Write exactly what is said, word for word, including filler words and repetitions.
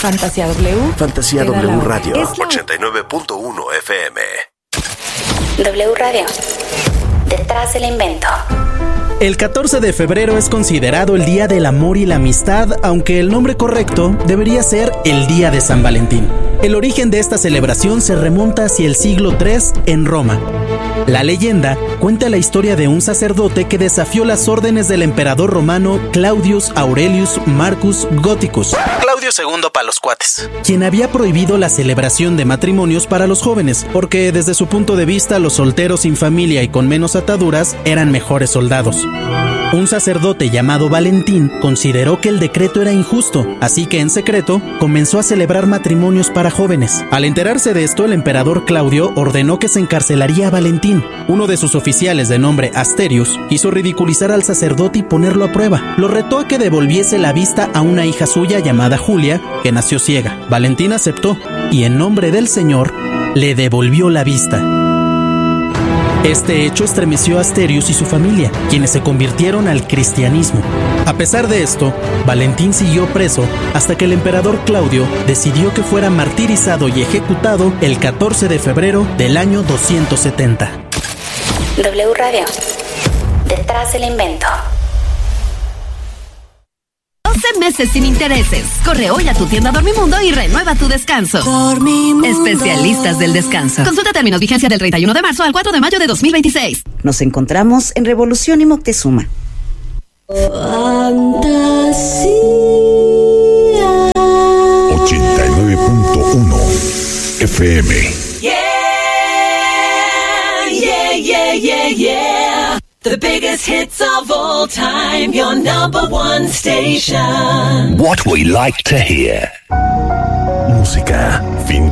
Fantasía W. Fantasía W Radio. Es la... ochenta y nueve punto uno F M. W Radio. Detrás del invento. El catorce de febrero es considerado el Día del Amor y la Amistad, aunque el nombre correcto debería ser el Día de San Valentín. El origen de esta celebración se remonta hacia el siglo tercero en Roma. La leyenda cuenta la historia de un sacerdote que desafió las órdenes del emperador romano Claudius Aurelius Marcus Gothicus, Claudio segundo para los cuates, quien había prohibido la celebración de matrimonios para los jóvenes, porque desde su punto de vista los solteros sin familia y con menos ataduras eran mejores soldados. Un sacerdote llamado Valentín consideró que el decreto era injusto, así que en secreto comenzó a celebrar matrimonios para jóvenes. Al enterarse de esto, el emperador Claudio ordenó que se encarcelaría a Valentín. Uno de sus oficiales, de nombre Asterius, quiso ridiculizar al sacerdote y ponerlo a prueba. Lo retó a que devolviese la vista a una hija suya llamada Julia, que nació ciega. Valentín aceptó y en nombre del Señor le devolvió la vista. Este hecho estremeció a Asterius y su familia, quienes se convirtieron al cristianismo. A pesar de esto, Valentín siguió preso hasta que el emperador Claudio decidió que fuera martirizado y ejecutado el catorce de febrero del año doscientos setenta. W Radio. Detrás del invento. doce meses sin intereses. Corre hoy a tu tienda Dormimundo y renueva tu descanso. Dormimundo. Especialistas del descanso. Consulta términos, vigencia del treinta y uno de marzo al cuatro de mayo de dos mil veintiséis. Nos encontramos en Revolución y Moctezuma. Fantasía. ochenta y nueve punto uno F M. Yeah, yeah, yeah, yeah, yeah. The biggest hits of all time, your number one station. What we like to hear. Música, fin de